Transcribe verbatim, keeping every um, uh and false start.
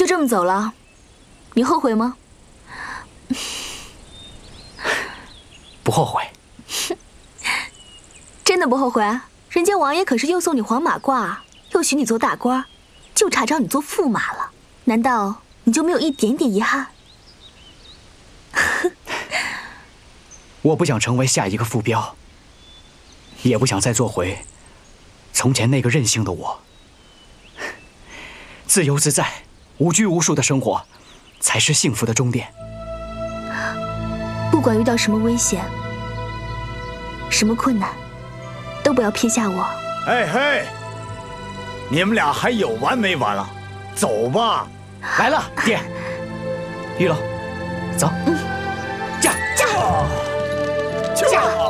就这么走了，你后悔吗？ 不后悔。 真的不后悔啊？人家王爷可是又送你黄马褂，又许你做大官，就差招你做驸马了。难道你就没有一点点遗憾？ 我不想成为下一个傅彪，也不想再做回从前那个任性的我。自由自在、无拘无束的生活，才是幸福的终点。 不管遇到什么危险、什么困难，都不要撇下我。 哎嘿，你们俩还有完没完了？走吧。 来了，爹。玉楼，走。嗯。驾驾驾！